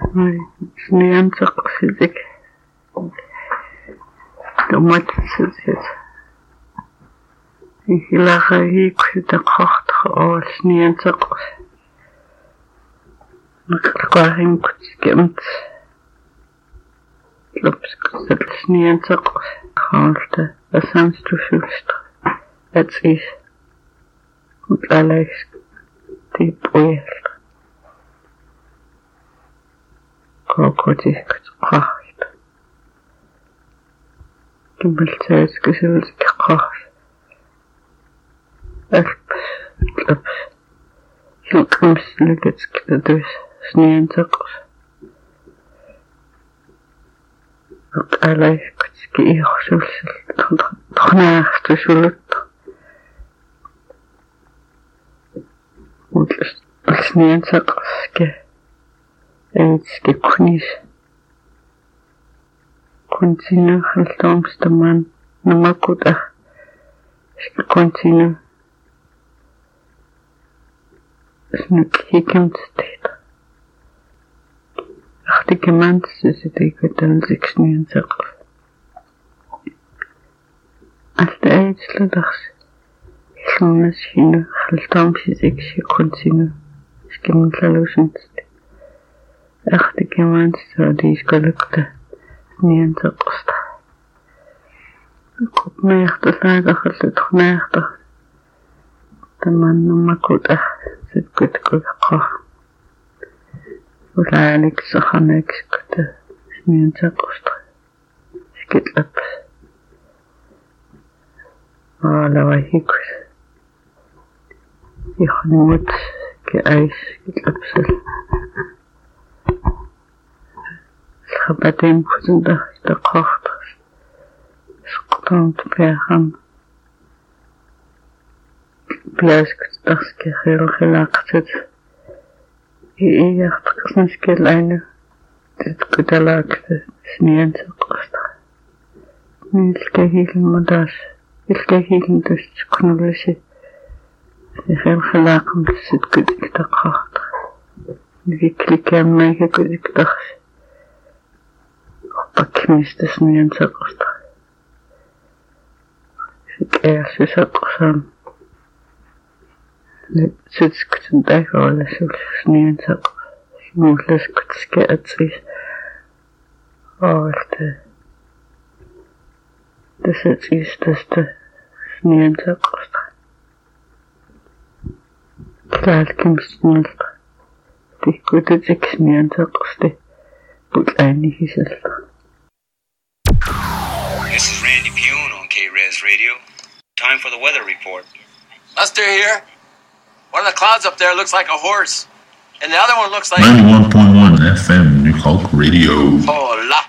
Sniantaqsitik tomatsitsit ihilaqagiiksitaqartaq sniantaqs naqaqarimkutikemt lopskut sniantaqs qaalta asanstusulst atsis utlalax tipoyal kokotiskut qahit kimbaltsaatskisuultikqars alps hilqamsnukatskitatus sniantaqs utlalaxkutski iorsulsal tornaarstusulut sniantaqske Eitske kunis continue haltomstaman namakuta ska continue snuk hikemtstet achtikement sisikatan ziksniantaq alta eitsludars illunas hinu haltomsisiksi continue skimlalusent achtikement saadiiskalukta sniantaqsta qopmeertalaaqarlutornaarta tamannumakuta sitkutkuqa ulaaliksaxanakskuta sniantaqsta skitlap alawahikut ikhnuut ke ais skitlapsal Schabatem kuzundag de kracht sqtant perham Piaskutdaske gelaqtet iartqasnskelaine titkutalaakte sniantaqsta nilkahilmadas ilkahilndus knulasi gelaqam sitkutiktaqart viklikammaikakutiktaqs Pakimista sniantaqsta Sikærsisaqsan Sitskutundaqorlasul sniantaq Simulaskutske atsis Orte Desatistasta sniantaqsta Klalkimsnulta Tikkututik sniantaqsti Putlaanihisalta This is Randy Pune on K-Res Radio. Time for the weather report. Lester here. One of the clouds up there looks like a horse. And the other one looks like... 91.1 FM New Hulk Radio. Hola.